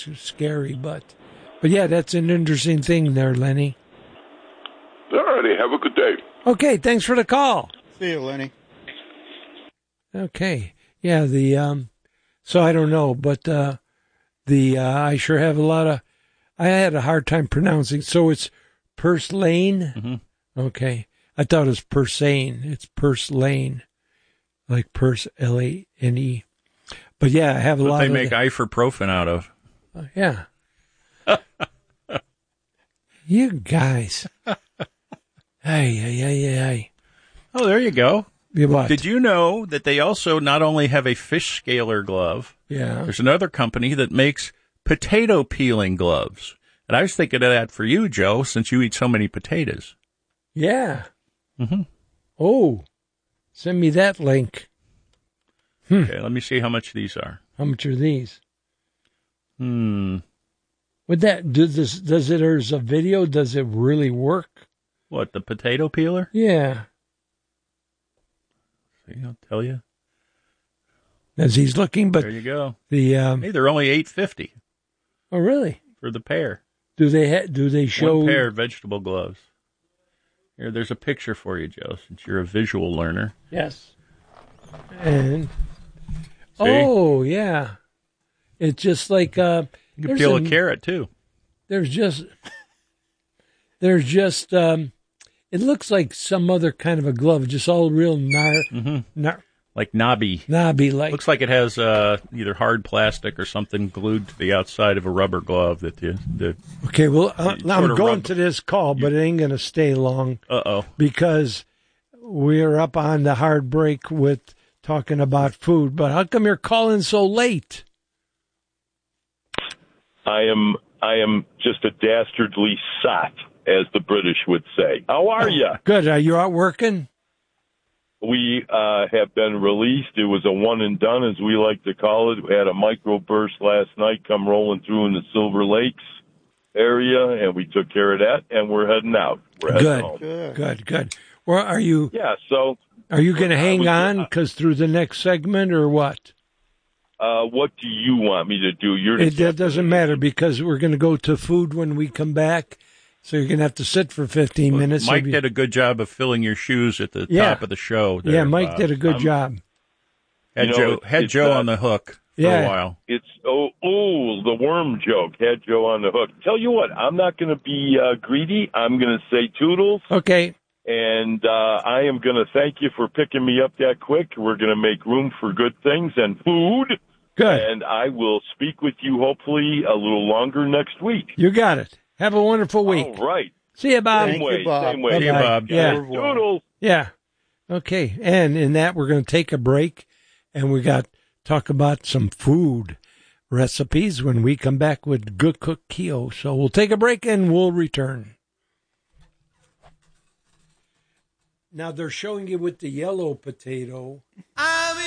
scary, but yeah, that's an interesting thing there, Lenny. All righty. Have a good day. Okay, thanks for the call. See you, Lenny. Okay, yeah, so I don't know, but I sure have a lot of. I had a hard time pronouncing. So it's purslane. Mm-hmm. Okay, I thought it was purslane. It's purslane, like purse, Lane. But yeah, I have a lot. They make ibuprofen out of. Yeah. You guys. Hey. Oh, there you go. What? Did you know that they also not only have a fish scaler glove? Yeah. There's another company that makes potato peeling gloves. And I was thinking of that for you, Joe, since you eat so many potatoes. Yeah. Mm-hmm. Oh, send me that link. Okay, let me see how much these are. How much are these? Would that does it, or is a video? Does it really work? What, the potato peeler? Yeah. See, I'll tell you. As he's looking, but there you go. Hey, they're only $8.50. Oh, really? For the pair. Do they show one pair of vegetable gloves? Here, there's a picture for you, Joe, since you're a visual learner. Yes. And see? Oh, yeah. It's just like you can peel a carrot too. There's just it looks like some other kind of a glove, just all real like knobby. Like. Looks like it has either hard plastic or something glued to the outside of a rubber glove that you. Okay, well, I'm going to this call, but it ain't going to stay long. Uh-oh. Because we're up on the hard break with talking about food. But how come you're calling so late? I am just a dastardly sot, as the British would say. How are you? Good. Are you out working? We have been released. It was a one and done, as we like to call it. We had a microburst last night come rolling through in the Silver Lakes area, and we took care of that, and we're heading out. We're heading home. Good. Well, are you? Yeah. So, are you going to hang on because through the next segment or what? What do you want me to do? That doesn't matter because we're going to go to food when we come back. So you're going to have to sit for 15 minutes. Mike did a good job of filling your shoes at the top of the show. There, yeah, Mike did a good job. Had Joe on the hook for a while. It's the worm joke. Had Joe on the hook. Tell you what, I'm not going to be greedy. I'm going to say toodles. Okay. And I am going to thank you for picking me up that quick. We're going to make room for good things and food. Good. And I will speak with you hopefully a little longer next week. You got it. Have a wonderful week. All right. See you, Bob. Same way. See you, Bob. Yeah. Doodles. Yeah. Okay. And in that, we're going to take a break, and we got talk about some food recipes when we come back with Good Cook Keo. So we'll take a break, and we'll return. Now, they're showing you with the yellow potato.